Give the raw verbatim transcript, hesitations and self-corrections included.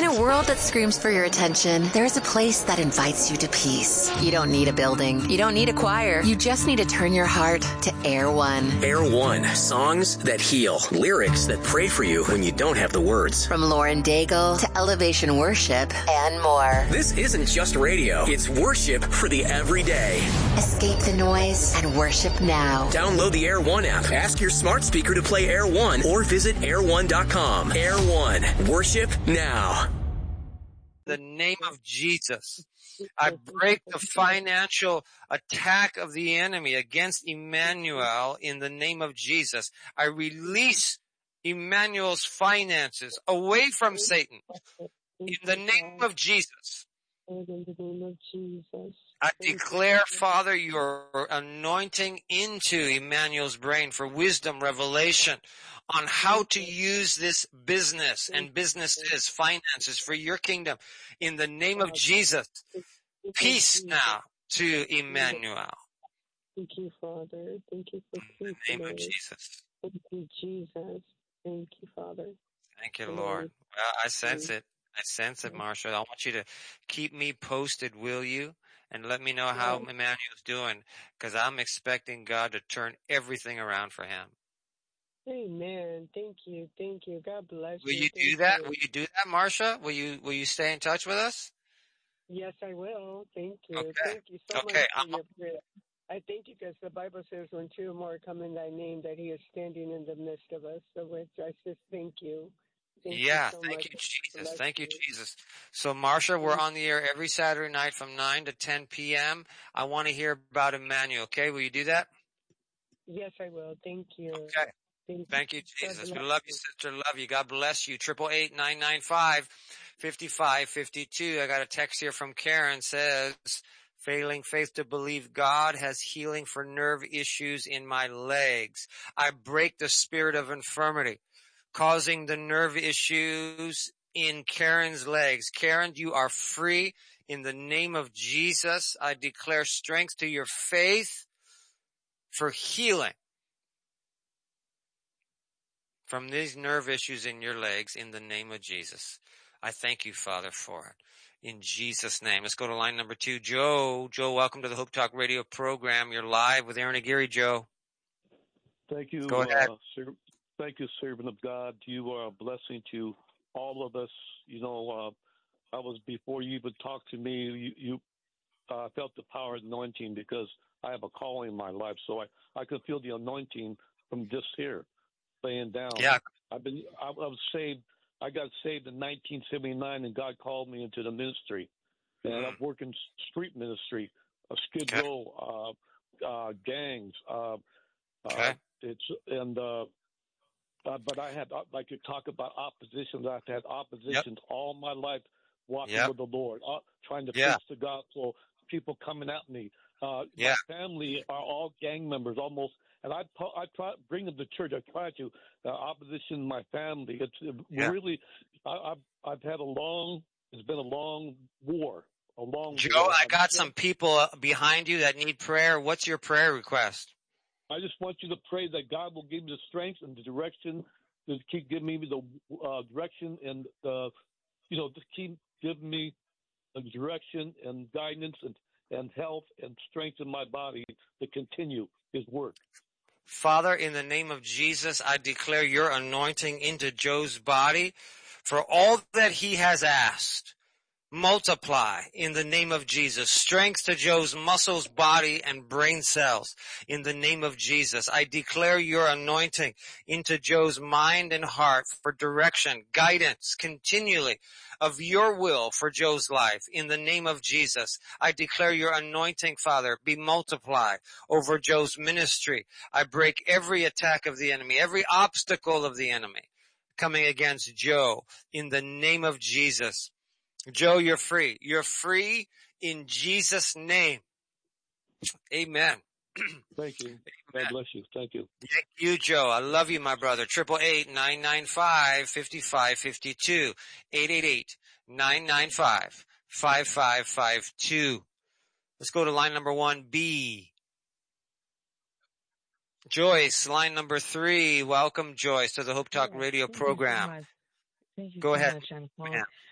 a world that screams for your attention, there's a place that invites you to peace. You don't need a building. You don't need a choir. You just need to turn your heart to Air One. Air One. Songs that heal. Lyrics that pray for you when you don't have the words. From Lauren Daigle to Elevation Worship and more. This isn't just radio. It's worship for the everyday. Escape the noise and worship now. Download the Air One app. Ask your smart speaker to play Air One or visit air one dot com. Air One. Worship now. The name of Jesus. I break the financial attack of the enemy against Emmanuel in the name of Jesus. I release Emmanuel's finances away from Satan in the name of Jesus. In the name of Jesus. I declare, Father, your anointing into Emmanuel's brain for wisdom, revelation on how to use this business and businesses, finances for your kingdom. In the name of Jesus, peace now to Emmanuel. Thank you, Father. Thank you for peace. In the name of Jesus. Thank you, Jesus. Thank you, Father. Thank you, Lord. Well, I sense it. I sense it, Marsha. I want you to keep me posted, will you? And let me know how yeah. Emmanuel's doing, because I'm expecting God to turn everything around for him. Amen. Thank you. Thank you. God bless will you. you Thank do that? You. Will you do that, Marsha? Will you Will you stay in touch with us? Yes, I will. Thank you. Okay. Thank you so okay. much for your prayer. I thank you because the Bible says when two or more come in thy name that he is standing in the midst of us. So which I just thank you. Thank yeah, you so thank much. you, Jesus. Bless thank you, you. Jesus. So, Marsha, we're on the air every Saturday night from nine to ten p.m. I want to hear about Emmanuel, okay? Will you do that? Yes, I will. Thank you. Okay. Thank, thank you, Jesus. We you. love you, sister. Love you. God bless you. Triple eight nine nine five fifty five fifty two. I got a text here from Karen. Says, failing faith to believe God has healing for nerve issues in my legs. I break the spirit of infirmity, causing the nerve issues in Karen's legs. Karen, you are free in the name of Jesus. I declare strength to your faith for healing from these nerve issues in your legs in the name of Jesus. I thank you, Father, for it. In Jesus' name. Let's go to line number two. Joe. Joe, welcome to the Hope Talk radio program. You're live with Aaron Aguirre, Joe. Thank you. Go ahead. Uh, sir. Thank you, servant of God. You are a blessing to all of us. You know, uh, I was, before you even talked to me, you, you uh, felt the power of anointing because I have a calling in my life. So I, I could feel the anointing from just here, laying down. Yeah. I've been, I, I was saved. I got saved in nineteen seventy-nine and God called me into the ministry. And mm. I've worked in street ministry, a skid okay. row, uh, uh, gangs, uh, okay. uh, it's, and, uh, Uh, but I had, like you talk about opposition, I've had oppositions yep. all my life walking yep. with the Lord, uh, trying to yeah. preach the gospel, people coming at me. Uh, yeah. My family are all gang members almost, and I, I try to bring them to church. I try to, uh, opposition in my family. It's it yeah. really, I, I've, I've had a long, it's been a long war, a long Joe, war. I got some people behind you that need prayer. What's your prayer request? I just want you to pray that God will give me the strength and the direction to keep giving me the uh, direction and the, you know, to keep giving me the direction and guidance and, and health and strength in my body to continue His work. Father, in the name of Jesus, I declare your anointing into Joe's body for all that he has asked. Multiply in the name of Jesus. Strength to Joe's muscles, body, and brain cells in the name of Jesus. I declare your anointing into Joe's mind and heart for direction, guidance continually of your will for Joe's life in the name of Jesus. I declare your anointing, Father, be multiplied over Joe's ministry. I break every attack of the enemy, every obstacle of the enemy coming against Joe in the name of Jesus. Joe, you're free. You're free in Jesus' name. Amen. Thank you. God bless you. Thank you. Thank you, Joe. I love you, my brother. Triple eight nine nine five fifty five fifty two. Eight eight eight nine nine five five five five two. Let's go to line number one B. Joyce, line number three. Welcome, Joyce, to the Hope Talk yes, radio thank program. You so much. Thank you Go so ahead. much. I'm calling,